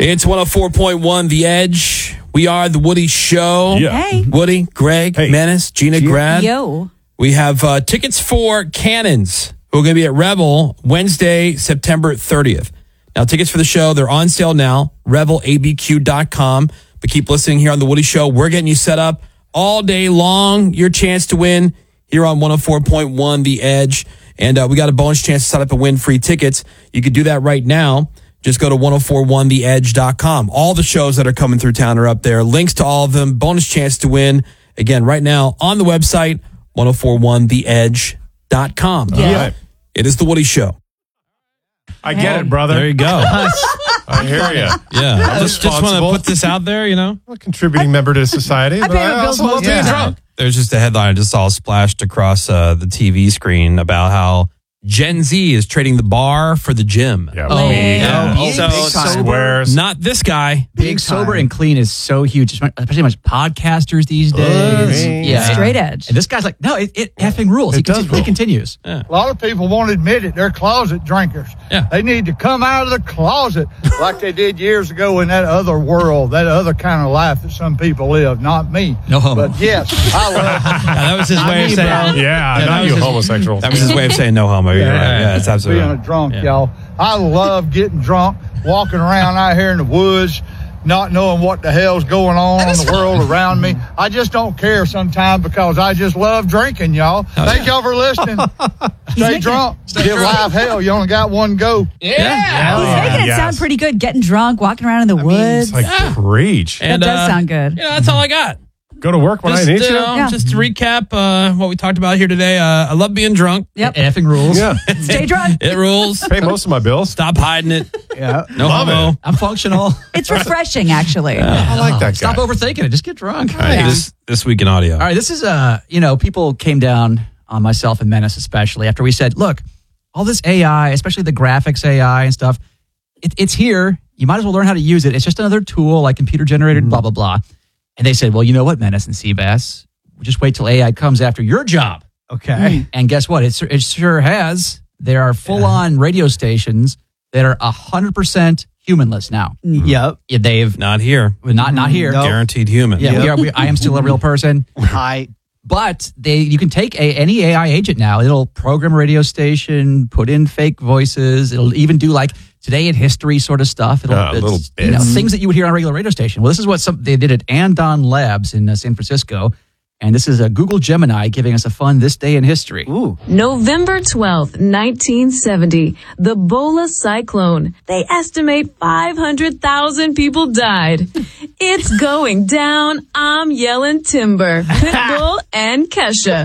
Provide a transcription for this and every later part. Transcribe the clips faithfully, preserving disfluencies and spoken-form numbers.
It's one oh four point one The Edge. We are The Woody Show. Yeah. Hey. Woody, Greg, Hey. Menace, Gina, Grad. Yo. We have uh, tickets for Cannons, who are going to be at Revel Wednesday, September thirtieth. Now, tickets for the show, they're on sale now, revel a b q dot com. But keep listening here on The Woody Show. We're getting you set up all day long. Your chance to win here on one oh four point one The Edge. And uh, we got a bonus chance to set up and win free tickets. You could do that right now. Just go to ten forty-one the edge dot com. All the shows that are coming through town are up there. Links to all of them. Bonus chance to win. Again, right now on the website, ten forty-one the edge dot com. Yeah. Right. It is The Woody Show. I get it, brother. There you go. I hear you. Yeah. I just, just want to responsible. put this out there, you know. I'm a contributing member to society, but pay I my bills also love most being of the drunk. There's just a headline I just saw splashed across uh, the T V screen about how Gen Z is trading the bar for the gym. Yeah. Oh, yeah. Being So, big time. Squares. not this guy. Being sober and clean is so huge, especially much podcasters these days. Hey. Yeah, Straight edge. And this guy's like, no, it, it effing rules. It he, does conti- rule. he continues. A lot of people won't admit it. They're closet drinkers. Yeah. They need to come out of the closet like they did years ago in that other world, that other kind of life that some people live. Not me. No homo. But yes, I love Yeah, that was his way of me, saying. bro. Yeah, that not was you his- homosexual. That was his way of saying no homo. You're right. Yeah, it's absolutely being a right. drunk, Yeah. y'all. I love getting drunk, walking around out here in the woods, not knowing what the hell's going on in the world around me. I just don't care sometimes because I just love drinking, y'all. Thank y'all for listening. Stay drunk. Give life hell. You only got one go. He's making it Yes. sound pretty good. Getting drunk, walking around in the woods. It's like preach. that does sound good. You know, that's all I got. Go to work when Just, I need you you. know, Yeah. just to recap uh, what we talked about here today. Uh, I love being drunk. Yep. Effing rules. Yeah. Stay drunk. It rules. Pay most of my bills. Stop hiding it. Yeah. No Love homo. it. I'm functional. It's refreshing, actually. I like that Stop guy. overthinking it. Just get drunk. All right, Yeah. this this week in audio. All right, this is, uh, you know, people came down on myself and Menace especially after we said, look, all this A I, especially the graphics A I and stuff, it, it's here. You might as well learn how to use it. It's just another tool like computer generated, blah, blah, blah. And they said, well, you know what, Menace and Seabass, just wait till A I comes after your job. Okay. And guess what? It, sur- it sure has. There are full-on radio stations that are one hundred percent humanless now. Yep. Yeah, they've, Not here. not not here. No. Guaranteed human. Yeah, we are, we, I am still a real person. I But they, you can take a, any A I agent now. It'll program a radio station, put in fake voices. It'll even do like today in history sort of stuff. It'll, Uh, it's, little you know, bits. things that you would hear on a regular radio station. Well, this is what some, they did at Andon Labs in uh, San Francisco. And this is a Google Gemini giving us a fun this day in history. ooh. November twelfth, nineteen seventy, the Bola cyclone. They estimate five hundred thousand people died. It's going down. I'm yelling timber. Pitbull and Kesha.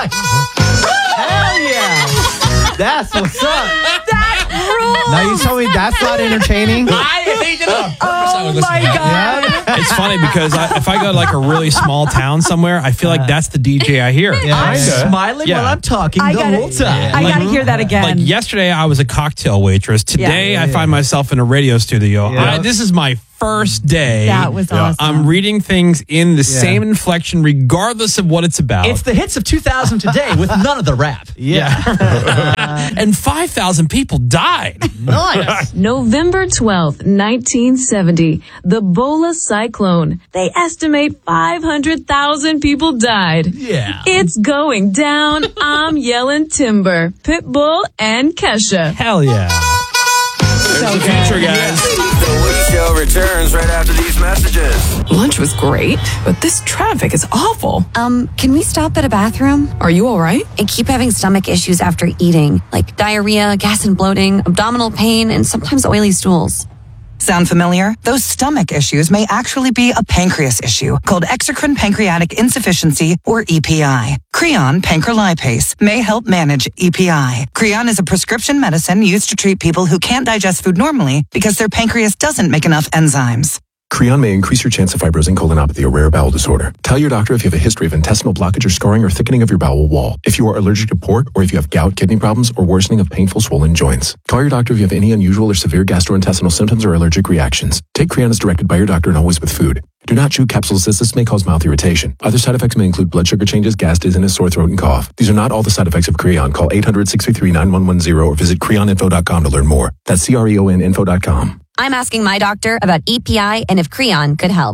Hell yeah. That's what's up. That rules. Now you tell me that's not entertaining? I hate it on Oh, my God. It's funny because I, if I go to like a really small town somewhere, I feel like that's the D J I hear. I'm Kinda. smiling Yeah. while I'm talking I the gotta, whole time. I gotta hear that again. Like yesterday, I was a cocktail waitress. Today, Yeah. I find myself in a radio studio. Yeah. I, this is my first day. That was Yeah. awesome. I'm reading things in the same inflection, regardless of what it's about. It's the hits of two thousand today with none of the rap. Yeah. and five thousand people died. Nice. November twelfth, nineteen seventy, the Bola cyclone. They estimate five hundred thousand people died. Yeah. It's going down. I'm yelling timber. Pitbull and Kesha. Hell yeah. There's the future, guys. The Woody Show returns right after these messages. Lunch was great, but this traffic is awful. Um, can we stop at a bathroom? Are you all right? I keep having stomach issues after eating, like diarrhea, gas and bloating, abdominal pain, and sometimes oily stools. Sound familiar? Those stomach issues may actually be a pancreas issue called exocrine pancreatic insufficiency, or E P I. Creon pancrelipase may help manage E P I. Creon is a prescription medicine used to treat people who can't digest food normally because their pancreas doesn't make enough enzymes. Creon may increase your chance of fibrosing colonopathy, a rare bowel disorder. Tell your doctor if you have a history of intestinal blockage or scarring or thickening of your bowel wall, if you are allergic to pork, or if you have gout, kidney problems, or worsening of painful swollen joints. Call your doctor if you have any unusual or severe gastrointestinal symptoms or allergic reactions. Take Creon as directed by your doctor and always with food. Do not chew capsules as this may cause mouth irritation. Other side effects may include blood sugar changes, gas, dizziness, sore throat, and cough. These are not all the side effects of Creon. Call eight hundred, six three three, nine one one zero or visit creon info dot com to learn more. That's C R E O N info dot com. I'm asking my doctor about E P I and if Creon could help.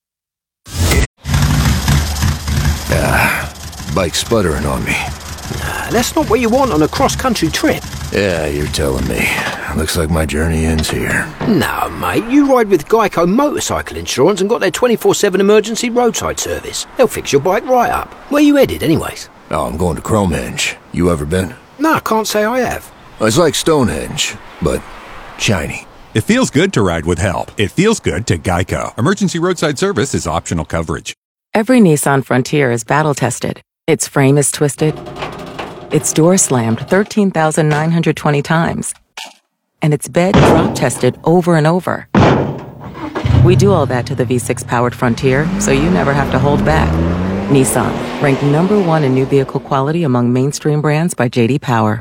Ah, bike's sputtering on me. Nah, that's not what you want on a cross-country trip. Yeah, you're telling me. Looks like my journey ends here. No, mate, you ride with Geico Motorcycle Insurance and got their twenty-four seven emergency roadside service. They'll fix your bike right up. Where you headed, anyways? Oh, I'm going to Cromehenge. You ever been? No, I can't say I have. It's like Stonehenge, but shiny. It feels good to ride with help. It feels good to Geico. Emergency roadside service is optional coverage. Every Nissan Frontier is battle-tested. Its frame is twisted. Its door slammed thirteen thousand nine hundred twenty times. And its bed drop-tested over and over. We do all that to the V six powered Frontier, so you never have to hold back. Nissan, ranked number one in new vehicle quality among mainstream brands by J D Power.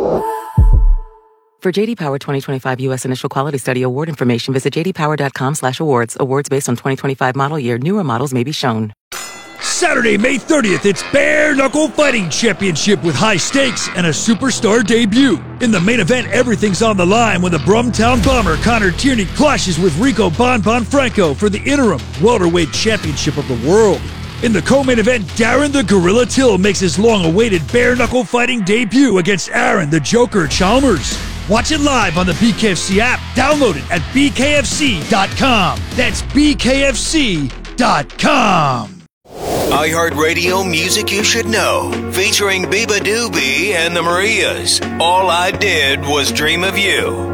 For J D Power twenty twenty-five U S Initial Quality Study Award information, visit j d power dot com slash awards. Awards based on twenty twenty-five model year. Newer models may be shown. Saturday, May thirtieth, it's Bare Knuckle Fighting Championship with high stakes and a superstar debut. In the main event, everything's on the line when the Brumtown Bomber Connor Tierney clashes with Rico Bon Bon Franco for the interim welterweight championship of the world. In the co-main event, Darren the Gorilla Till makes his long-awaited bare knuckle fighting debut against Aaron the Joker Chalmers. Watch it live on the B K F C app. Download it at b k f c dot com. That's b k f c dot com. iHeartRadio Music You Should Know, featuring Biba Doobie and the Marias. All I Did Was Dream of You.